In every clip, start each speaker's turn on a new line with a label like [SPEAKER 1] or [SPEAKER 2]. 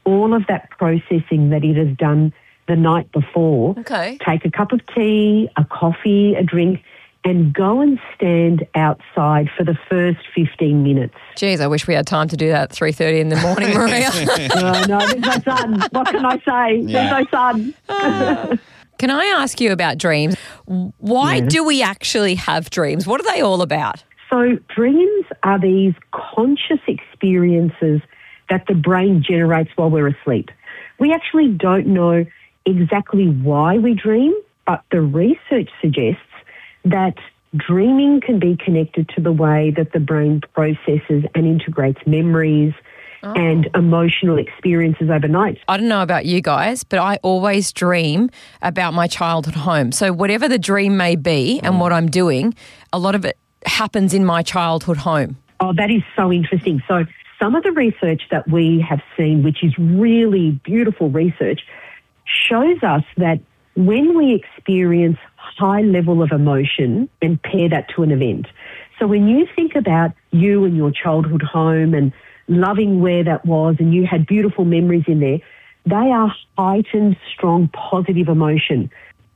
[SPEAKER 1] all of that processing that it has done the night before.
[SPEAKER 2] Okay.
[SPEAKER 1] Take a cup of tea, a coffee, a drink, and go and stand outside for the first 15 minutes.
[SPEAKER 2] Geez, I wish we had time to do that at 3:30 in the morning, Maria.
[SPEAKER 1] No, there's no sun. What can I say?
[SPEAKER 3] Yeah.
[SPEAKER 1] There's no sun.
[SPEAKER 2] Can I ask you about dreams? Why do we actually have dreams? What are they all about?
[SPEAKER 1] So dreams are these conscious experiences that the brain generates while we're asleep. We actually don't know exactly why we dream, but the research suggests that dreaming can be connected to the way that the brain processes and integrates memories and emotional experiences overnight.
[SPEAKER 2] I don't know about you guys, but I always dream about my childhood home. So whatever the dream may be and what I'm doing, a lot of it happens in my childhood home.
[SPEAKER 1] Oh, that is so interesting. So some of the research that we have seen, which is really beautiful research, shows us that when we experience high level of emotion and pair that to an event. So when you think about you and your childhood home and loving where that was and you had beautiful memories in there, they are heightened, strong, positive emotion.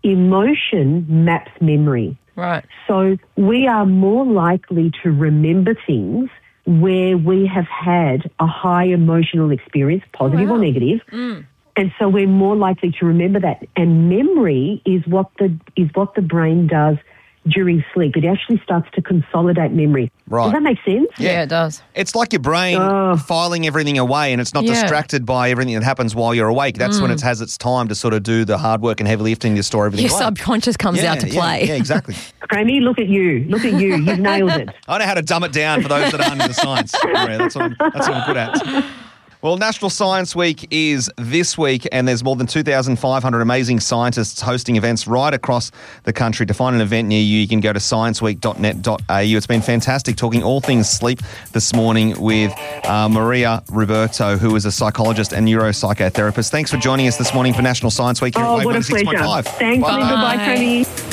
[SPEAKER 1] Emotion maps memory.
[SPEAKER 2] Right.
[SPEAKER 1] So we are more likely to remember things where we have had a high emotional experience, positive or negative. And so we're more likely to remember that. And memory is what the brain does during sleep. It actually starts to consolidate memory.
[SPEAKER 3] Right.
[SPEAKER 1] Does that make sense?
[SPEAKER 2] Yeah, it does.
[SPEAKER 3] It's like your brain filing everything away and it's not
[SPEAKER 2] Yeah.
[SPEAKER 3] distracted by everything that happens while you're awake. That's when it has its time to sort of do the hard work and heavy lifting to store everything
[SPEAKER 2] Your
[SPEAKER 3] away.
[SPEAKER 2] subconscious comes out to play.
[SPEAKER 3] Yeah, exactly.
[SPEAKER 1] Crammy, look at you. Look at you. You've nailed it.
[SPEAKER 3] I know how to dumb it down for those that aren't into science. Maria. That's what I'm good at. Well, National Science Week is this week and there's more than 2,500 amazing scientists hosting events right across the country. To find an event near you, you can go to scienceweek.net.au. It's been fantastic talking all things sleep this morning with Maria Roberto, who is a psychologist and neuropsychotherapist. Thanks for joining us this morning for National Science Week here at
[SPEAKER 1] Oh,
[SPEAKER 3] Wave
[SPEAKER 1] what a pleasure.
[SPEAKER 3] 96.5.
[SPEAKER 1] Thanks,
[SPEAKER 2] Bye.
[SPEAKER 1] Linda. Bye, Crammy.